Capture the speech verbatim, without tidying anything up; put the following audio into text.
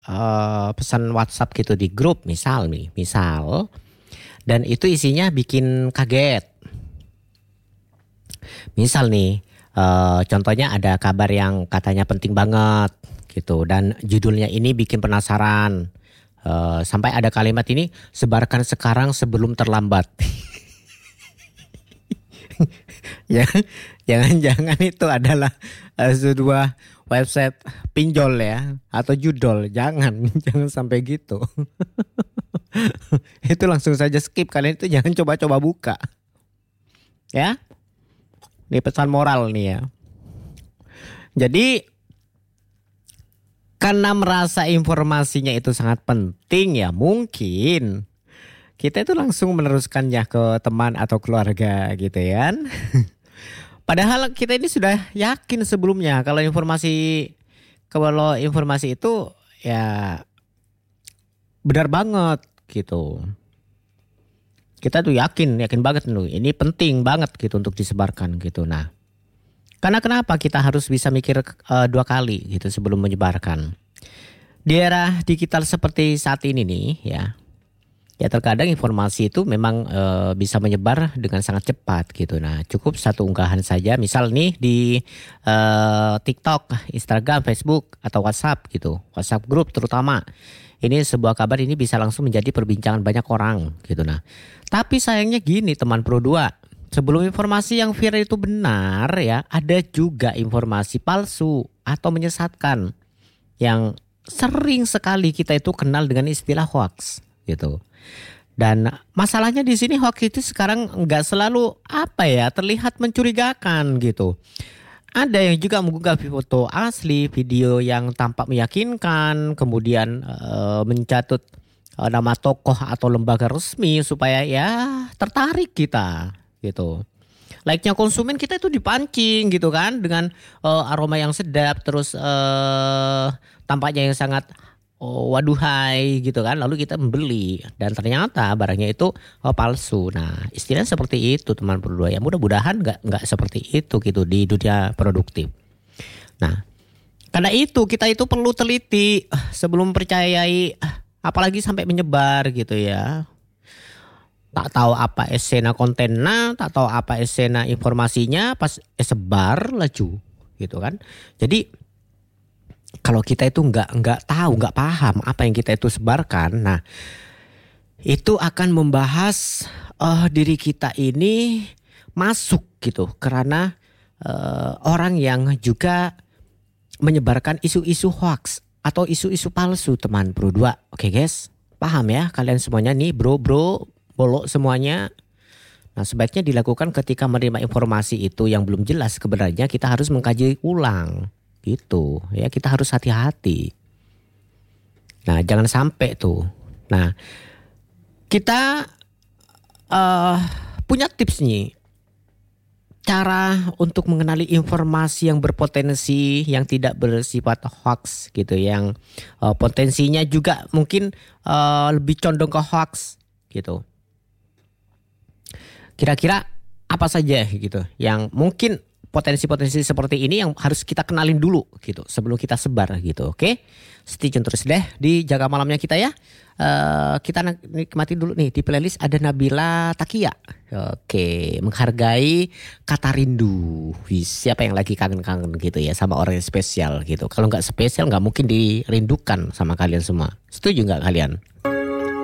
uh, pesan WhatsApp gitu di grup misal nih, misal, dan itu isinya bikin kaget. Misal nih, uh, contohnya ada kabar yang katanya penting banget gitu, dan judulnya ini bikin penasaran. Uh, sampai ada kalimat ini, sebarkan sekarang sebelum terlambat. Ya, jangan-jangan itu adalah uh, sebuah website pinjol ya, atau judol. Jangan, jangan sampai gitu. Itu langsung saja skip, kalian itu jangan coba-coba buka. Ya, ini pesan moral nih ya. Jadi karena merasa informasinya itu sangat penting ya, mungkin kita itu langsung meneruskannya ke teman atau keluarga gitu ya. Padahal kita ini sudah yakin sebelumnya kalau informasi kalau informasi itu ya benar banget gitu. Kita tuh yakin, yakin banget loh, ini penting banget gitu untuk disebarkan gitu. Nah, karena kenapa kita harus bisa mikir uh, dua kali gitu sebelum menyebarkan. Di era digital seperti saat ini nih ya, ya terkadang informasi itu memang uh, bisa menyebar dengan sangat cepat gitu. Nah, cukup satu unggahan saja, misal nih di uh, TikTok, Instagram, Facebook atau WhatsApp gitu, WhatsApp grup terutama. Ini sebuah kabar ini bisa langsung menjadi perbincangan banyak orang gitu. Nah, tapi sayangnya gini teman Pro dua. Sebelum informasi yang viral itu benar ya, ada juga informasi palsu atau menyesatkan yang sering sekali kita itu kenal dengan istilah hoax gitu. Dan masalahnya di sini hoax itu sekarang nggak selalu apa ya terlihat mencurigakan gitu. Ada yang juga mengunggah foto asli, video yang tampak meyakinkan, kemudian e, mencatut e, nama tokoh atau lembaga resmi supaya ya tertarik kita. Gitu. Like-nya konsumen kita itu dipancing gitu kan dengan uh, aroma yang sedap, terus uh, tampaknya yang sangat oh, waduhai gitu kan, lalu kita membeli dan ternyata barangnya itu oh, palsu. Nah, istilahnya seperti itu teman berdua ya. Mudah-mudahan nggak nggak seperti itu gitu di dunia produktif. Nah, karena itu kita itu perlu teliti sebelum percayai, apalagi sampai menyebar gitu ya. Tak tahu apa esena kontennya, tak tahu apa esena informasinya, pas eh, sebar laju gitu kan. Jadi kalau kita itu nggak nggak tahu, nggak paham apa yang kita itu sebarkan, nah itu akan membahas uh, diri kita ini masuk gitu, karena uh, orang yang juga menyebarkan isu-isu hoax atau isu-isu palsu teman Bro dua. Oke guys, paham ya kalian semuanya nih bro-bro. Bolok semuanya. Nah, sebaiknya dilakukan ketika menerima informasi itu yang belum jelas kebenarannya, kita harus mengkaji ulang gitu ya, kita harus hati-hati. Nah, jangan sampai tuh. Nah, kita uh, punya tips nih, cara untuk mengenali informasi yang berpotensi, yang tidak bersifat hoax gitu, yang uh, potensinya juga mungkin uh, lebih condong ke hoax gitu. Kira-kira apa saja gitu yang mungkin potensi-potensi seperti ini yang harus kita kenalin dulu gitu sebelum kita sebar gitu. Oke, stay tune terus deh di Jaga Malamnya kita ya. Uh, kita nikmati dulu nih di playlist ada Nabila Takia. Oke, menghargai kata rindu. Wih, siapa yang lagi kangen-kangen gitu ya sama orang yang spesial gitu. Kalau nggak spesial nggak mungkin dirindukan sama kalian semua. Setuju nggak kalian?